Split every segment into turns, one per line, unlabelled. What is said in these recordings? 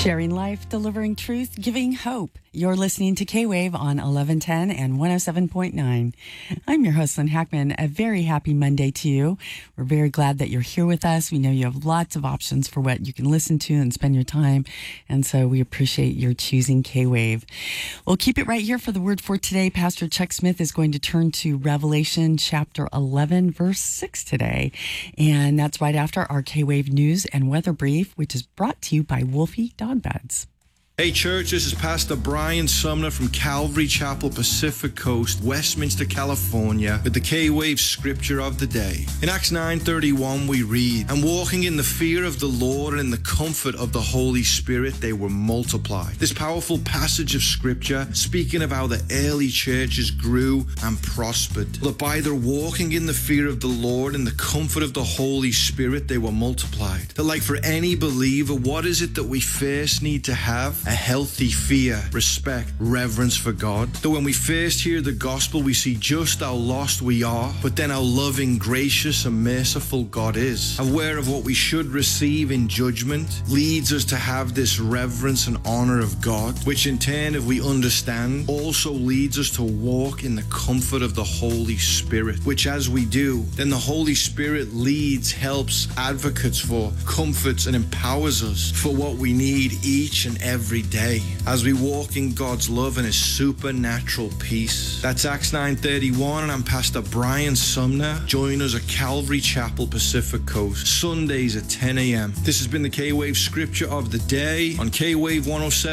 Sharing life, delivering truth, giving hope. You're listening to K-Wave on 1110 and 107.9. I'm your host, Lynn Hackman. A very happy Monday to you. We're very glad that you're here with us. We know you have lots of options for what you can listen to and spend your time. And so we appreciate your choosing K-Wave. We'll keep it right here for the word for today. Pastor Chuck Smith is going to turn to Revelation chapter 11, verse 6 today. And that's right after our K-Wave news and weather brief, which is brought to you by Wolfie Dog Beds.
Hey church, this is Pastor Brian Sumner from Calvary Chapel, Pacific Coast, Westminster, California, with the K-Wave scripture of the day. In Acts 9:31 we read, "And walking in the fear of the Lord and in the comfort of the Holy Spirit, they were multiplied." This powerful passage of scripture speaking of how the early churches grew and prospered. That by their walking in the fear of the Lord and the comfort of the Holy Spirit, they were multiplied. That like for any believer, what is it that we first need to have? A healthy fear, respect, reverence for God. That when we first hear the gospel, we see just how lost we are, but then how loving, gracious, and merciful God is. Aware of what we should receive in judgment leads us to have this reverence and honor of God, which in turn, if we understand, also leads us to walk in the comfort of the Holy Spirit, which as we do, then the Holy Spirit leads, helps, advocates for, comforts, and empowers us for what we need each and every day as we walk in God's love and His supernatural peace. That's Acts 9:31, and I'm Pastor Brian Sumner. Join us at Calvary Chapel, Pacific Coast, Sundays at 10 a.m. This has been the K-Wave scripture of the day on K-Wave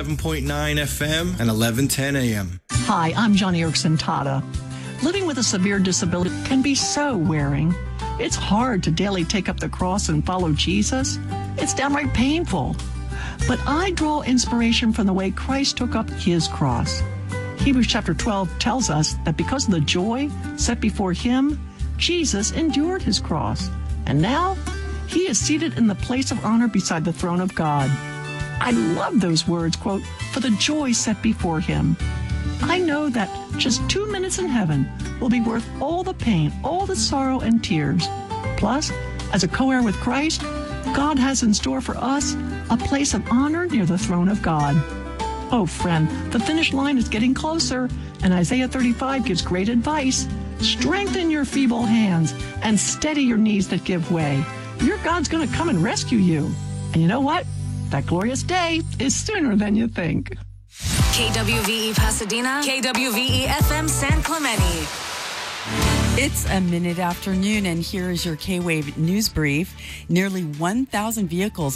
107.9 FM and 1110 a.m.
Hi, I'm Johnny Erickson Tata. Living with a severe disability can be so wearing. It's hard to daily take up the cross and follow Jesus. It's downright painful. But I draw inspiration from the way Christ took up His cross. Hebrews chapter 12 tells us that because of the joy set before Him, Jesus endured His cross. And now He is seated in the place of honor beside the throne of God. I love those words, quote, "for the joy set before Him." I know that just 2 minutes in heaven will be worth all the pain, all the sorrow and tears. Plus, as a co-heir with Christ, God has in store for us a place of honor near the throne of God. Oh, friend, the finish line is getting closer, and Isaiah 35 gives great advice. Strengthen your feeble hands and steady your knees that give way. Your God's going to come and rescue you. And you know what? That glorious day is sooner than you think.
KWVE Pasadena, KWVE FM San Clemente.
It's a minute after noon, and here is your K-Wave news brief. Nearly 1,000 vehicles